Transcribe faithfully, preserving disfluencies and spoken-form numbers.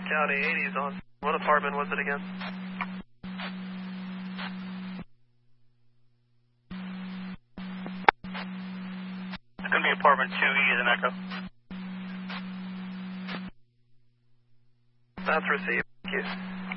County eighties on. What apartment was it again? It's going to be apartment two E as an echo. That's received. Thank you.